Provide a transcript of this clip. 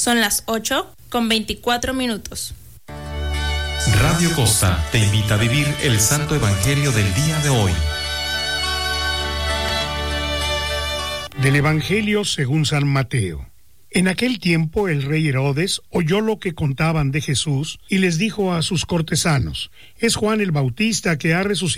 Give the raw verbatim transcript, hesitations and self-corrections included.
Son las ocho con veinticuatro minutos. Radio Costa te invita a vivir el Santo Evangelio del día de hoy. Del Evangelio según San Mateo. En aquel tiempo el rey Herodes oyó lo que contaban de Jesús y les dijo a sus cortesanos: es Juan el Bautista que ha resucitado